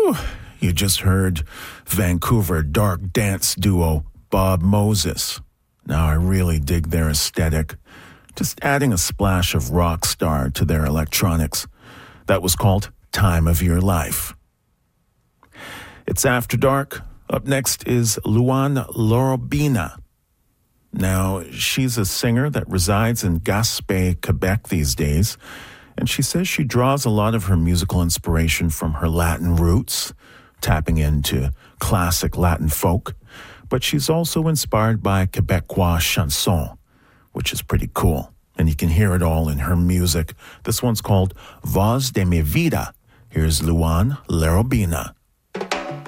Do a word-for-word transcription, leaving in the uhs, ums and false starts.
Whew. You just heard Vancouver dark dance duo Bob Moses. Now I really dig their aesthetic, just adding a splash of rock star to their electronics. That was called Time of Your Life. It's After Dark. Up next is Luan Lorobina. Now, she's a singer that resides in Gaspé, Quebec these days, and she says she draws a lot of her musical inspiration from her Latin roots, tapping into classic Latin folk, but she's also inspired by Quebecois chanson, which is pretty cool, and you can hear it all in her music. This one's called Voz de mi vida. Here's Luan Lorobina.